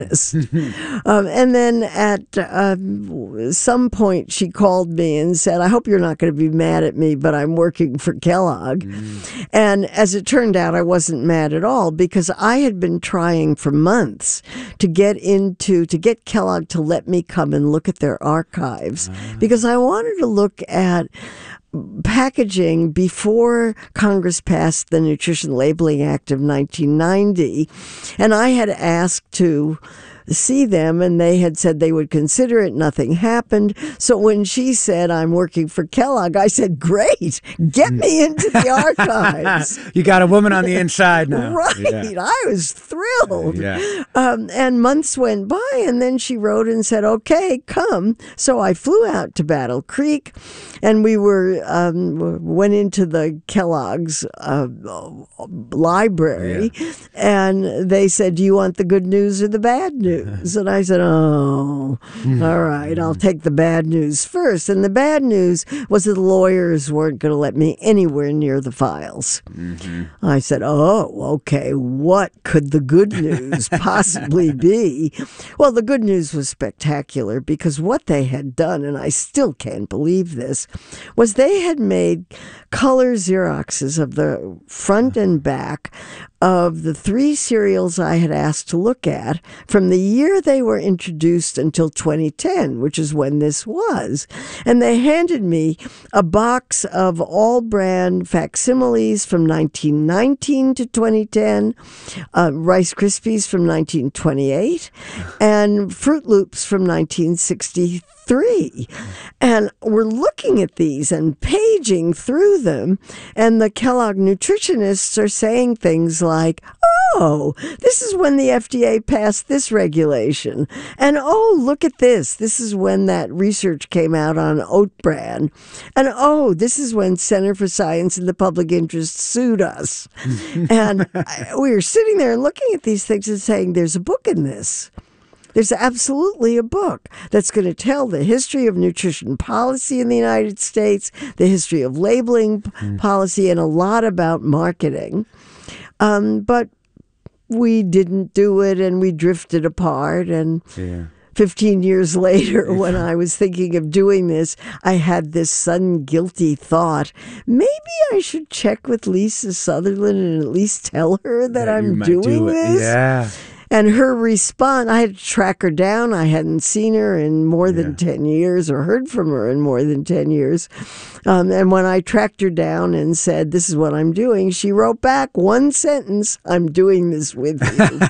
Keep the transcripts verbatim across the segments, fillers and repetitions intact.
honest. um, and then at uh, some point, she called me and said, I hope you're not going to be mad at me, but I'm working for Kellogg. Mm. And as it turned out, I wasn't mad at all because I had been trying for months to get into, to get Kellogg to let me come and look at their archives uh. because I wanted to look at packaging before Congress passed the Nutrition Labeling Act of nineteen ninety. And I had asked to see them, and they had said they would consider it. Nothing happened. So when she said, I'm working for Kellogg, I said, great, get me into the archives. You got a woman on the inside now. Right. Yeah. I was thrilled. Yeah. Um, and months went by, and then she wrote and said, okay, come. So I flew out to Battle Creek, and we were um, went into the Kellogg's uh, library, yeah. and they said, do you want the good news or the bad news? And I said, oh, all right, I'll take the bad news first. And the bad news was that the lawyers weren't going to let me anywhere near the files. Mm-hmm. I said, oh, okay, what could the good news possibly be? Well, the good news was spectacular because what they had done, and I still can't believe this, was they had made color Xeroxes of the front and back of the three cereals I had asked to look at from the year they were introduced until twenty ten, which is when this was. And they handed me a box of all brand facsimiles from nineteen nineteen to twenty ten, uh, Rice Krispies from nineteen twenty-eight, and Fruit Loops from nineteen sixty-three. And we're looking at these and paging through them, and the Kellogg nutritionists are saying things like, oh, this is when the F D A passed this regulation. And oh, look at this. This is when that research came out on oat bran. And oh, this is when Center for Science and the Public Interest sued us. And I, we were sitting there and looking at these things and saying, there's a book in this. There's absolutely a book that's going to tell the history of nutrition policy in the United States, the history of labeling mm. policy, and a lot about marketing. Um, but we didn't do it, and we drifted apart. And yeah. fifteen years later, when I was thinking of doing this, I had this sudden guilty thought, maybe I should check with Lisa Sutherland and at least tell her that yeah, I'm doing do this. Yeah. And her response, I had to track her down. I hadn't seen her in more than yeah. ten years or heard from her in more than ten years. Um, and when I tracked her down and said, this is what I'm doing, she wrote back one sentence, I'm doing this with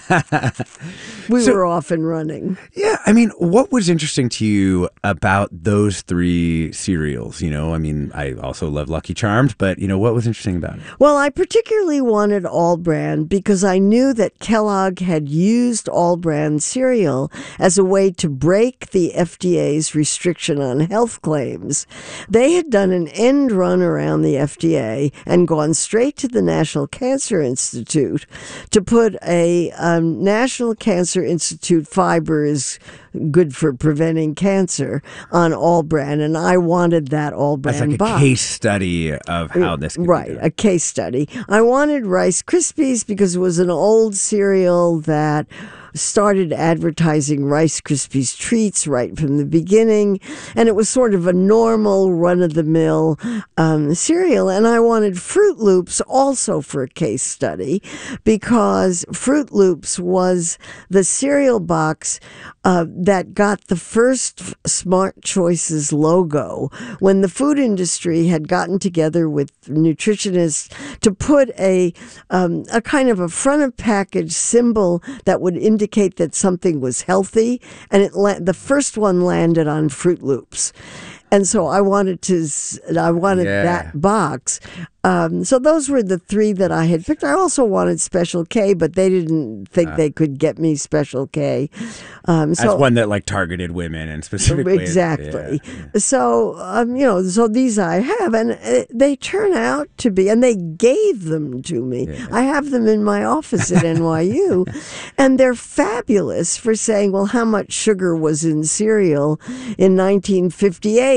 you. we so, were off and running. Yeah. I mean, what was interesting to you about those three cereals? You know, I mean, I also love Lucky Charms, but, you know, what was interesting about it? Well, I particularly wanted All Brand because I knew that Kellogg had used used all brand cereal as a way to break the F D A's restriction on health claims. They had done an end run around the F D A and gone straight to the National Cancer Institute to put a um, National Cancer Institute fiber is good for preventing cancer on all brand, and I wanted that all brand That's like a box. case study of how this could right be done. A case study. I wanted Rice Krispies because it was an old cereal that started advertising Rice Krispies treats right from the beginning, and it was sort of a normal run-of-the-mill um, cereal. And I wanted Fruit Loops also for a case study because Fruit Loops was the cereal box uh, that got the first Smart Choices logo when the food industry had gotten together with nutritionists to put a um, a kind of a front of package symbol that would indicate indicate that something was healthy, and it la- the first one landed on Fruit Loops. And so I wanted to, I wanted yeah. that box. Um, so those were the three that I had picked. I also wanted Special K, but they didn't think uh, they could get me Special K. Um, so that's one that like targeted women and specifically. Exactly. Yeah, yeah. So, um, you know, so these I have, and uh, they turn out to be, and they gave them to me. Yeah. I have them in my office at N Y U, and they're fabulous for saying, well, how much sugar was in cereal in nineteen fifty-eight?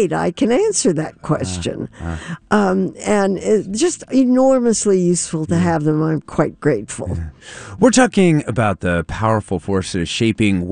great. I can answer that question. Uh, uh. Um, and it's just enormously useful to have them. I'm quite grateful. We're talking about the powerful forces shaping